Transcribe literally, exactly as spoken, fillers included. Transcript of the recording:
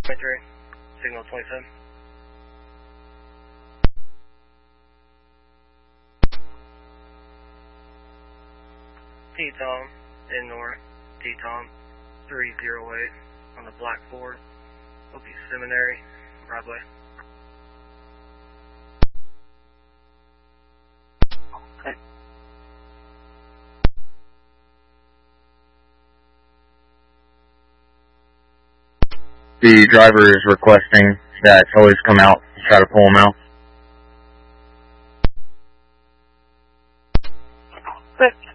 twenty-three, signal twenty-seven. T-Tom, in north, T-Tom, three zero eight, on the Black Ford, Okie Seminary, right away. Okay. The driver is requesting that towies come out to try to pull him out. Okay.